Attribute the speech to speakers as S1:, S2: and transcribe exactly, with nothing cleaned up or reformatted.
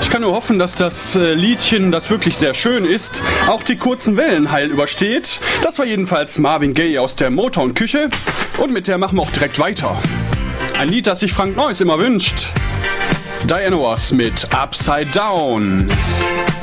S1: Ich kann nur hoffen, dass das äh, Liedchen, das wirklich sehr schön ist, auch die kurzen Wellen heil übersteht. Das war jedenfalls Marvin Gaye aus der Motown-Küche. Und mit der machen wir auch direkt weiter. Ein Lied, das sich Frank Neuss immer wünscht. Diana Ross mit Upside Down.